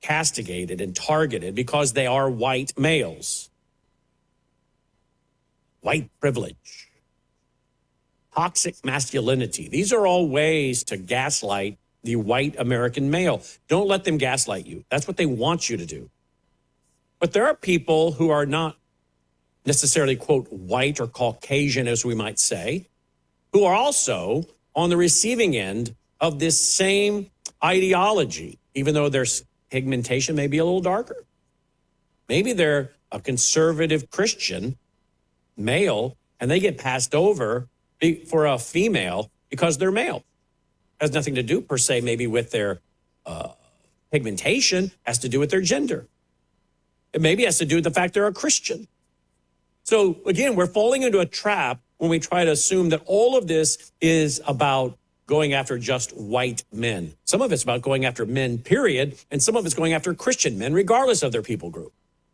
castigated and targeted because they are white males. White privilege, toxic masculinity. These are all ways to gaslight the white American male. Don't let them gaslight you. That's what they want you to do. But there are people who are not necessarily, quote, white or Caucasian, as we might say, who are also on the receiving end of this same ideology, even though their pigmentation may be a little darker. Maybe they're a conservative Christian male and they get passed over for a female because they're male. Has nothing to do per se maybe with their pigmentation, has to do with their gender. It maybe has to do with the fact they're a Christian. So again, we're falling into a trap when we try to assume that all of this is about going after just white men. Some of it's about going after men, period, and some of it's going after Christian men, regardless of their people group.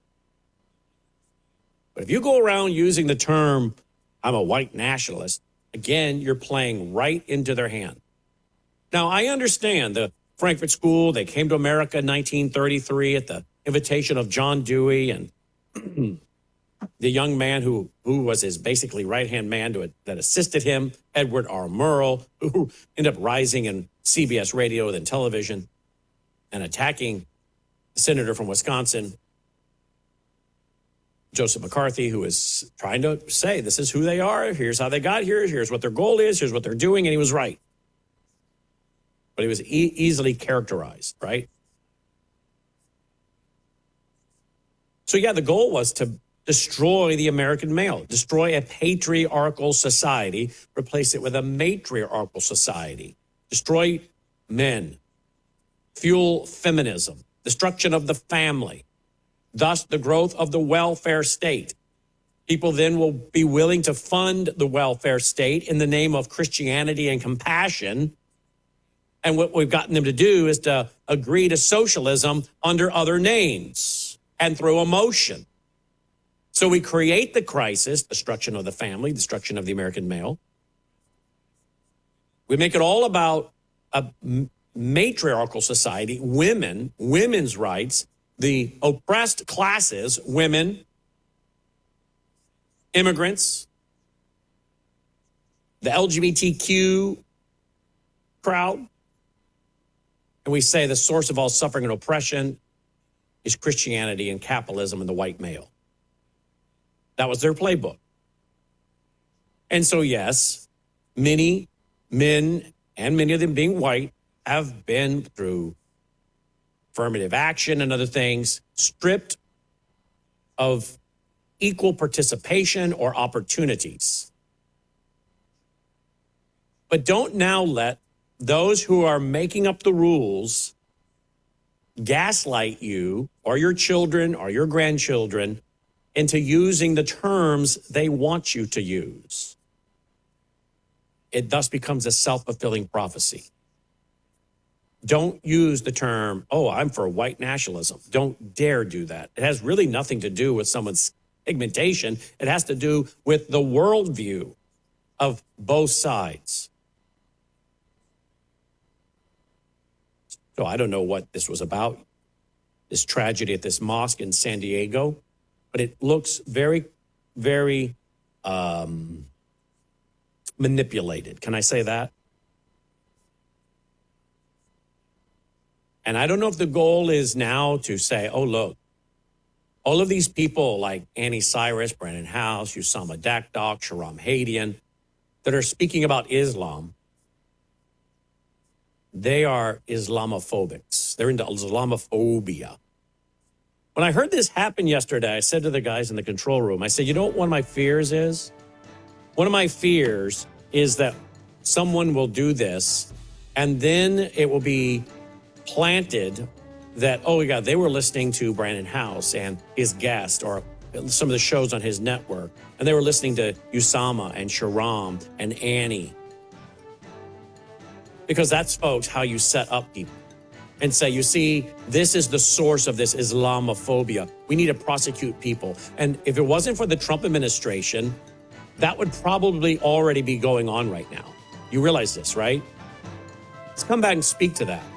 But if you go around using the term, I'm a white nationalist, again, you're playing right into their hand. Now, I understand the Frankfurt School, they came to America in 1933 at the invitation of John Dewey and the young man who was his basically right-hand man that assisted him, Edward R. Murrow, who ended up rising in CBS radio and television and attacking the senator from Wisconsin, Joseph McCarthy, who was trying to say, this is who they are, here's how they got here, here's what their goal is, here's what they're doing, and he was right. But he was easily characterized, right? So yeah, the goal was to destroy the American male, destroy a patriarchal society, replace it with a matriarchal society, destroy men, fuel feminism, destruction of the family, thus the growth of the welfare state. People then will be willing to fund the welfare state in the name of Christianity and compassion. And what we've gotten them to do is to agree to socialism under other names and through emotion. So we create the crisis, destruction of the family, destruction of the American male. We make it all about a matriarchal society, women, women's rights, the oppressed classes, women, immigrants, the LGBTQ crowd. And we say the source of all suffering and oppression is Christianity and capitalism and the white male. That was their playbook. And so, yes, many men, and many of them being white, have been through affirmative action and other things, stripped of equal participation or opportunities. But don't now let those who are making up the rules gaslight you or your children or your grandchildren into using the terms they want you to use. It thus becomes a self-fulfilling prophecy. Don't use the term, oh, I'm for white nationalism. Don't dare do that. It has really nothing to do with someone's pigmentation. It has to do with the worldview of both sides. So I don't know what this was about, this tragedy at this mosque in San Diego, but it looks very, very manipulated. Can I say that? And I don't know if the goal is now to say, oh, look, all of these people like Annie Cyrus, Brandon House, Usama Dakdok, Shahram Hadian, that are speaking about Islam, they are Islamophobics. They're into Islamophobia. When I heard this happen yesterday, I said to the guys in the control room, I said, you know what one of my fears is? One of my fears is that someone will do this and then it will be planted that, oh, yeah, they were listening to Brandon House and his guest or some of the shows on his network, and they were listening to Usama and Shahram and Annie. Because that's, folks, how you set up people and say, you see, this is the source of this Islamophobia. We need to prosecute people. And if it wasn't for the Trump administration, that would probably already be going on right now. You realize this, right? Let's come back and speak to that.